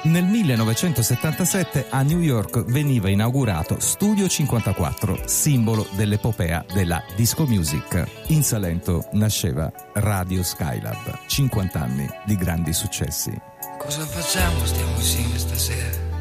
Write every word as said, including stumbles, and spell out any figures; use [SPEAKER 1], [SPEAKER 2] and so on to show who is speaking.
[SPEAKER 1] Nel millenovecentosettantasette a New York veniva inaugurato Studio cinquantaquattro, simbolo dell'epopea della disco music. In Salento nasceva Radio Skylab, cinquanta anni di grandi successi.
[SPEAKER 2] Cosa facciamo? Stiamo insieme stasera?